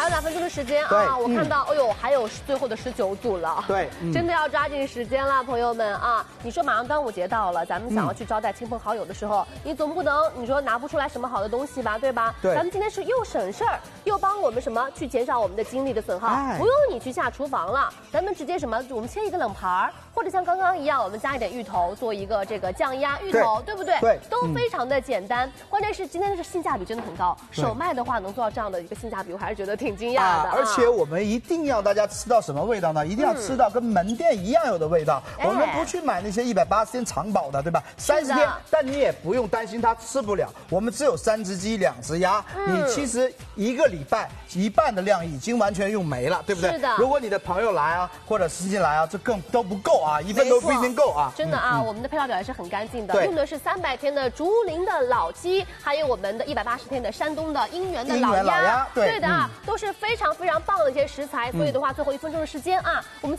有2分钟的时间啊！我看到，哎呦，还有最后的19组了。 对， 真的要抓紧时间了，朋友们啊！你说马上端午节到了，咱们想要去招待亲朋好友的时候，你总不能你说拿不出来什么好的东西吧，对吧？ 对。 咱们今天是又省事儿，又帮我们什么去减少我们的精力的损耗，不用你去下厨房了，咱们直接什么，我们切一个冷盘儿，或者像刚刚一样，我们加一点芋头，做一个这个酱鸭芋头，对不对？ 对， 都非常的简单。关键是今天的性价比真的很高，手卖的话能做到这样的一个性价比，我还是觉得挺惊讶的。 而且我们一定要大家吃到什么味道呢？一定要吃到跟门店一样有的味道。我们不去买那些180天长保的，对吧？30天，但你也不用担心它吃不了。我们只有3只鸡2只鸭，你其实1个礼拜1半的量已经完全用没了，对不对？ 是的。 如果你的朋友来啊，或者亲戚来啊，这更都不够啊，1份都不一定够啊。 真的啊，我们的配料表也是很干净的，用的是300天的竹林的老鸡，还有我们的180天的山东的姻缘的老鸭。对的啊，都是非常非常棒的一些食材。所以的话，最后1分钟的时间啊，我们。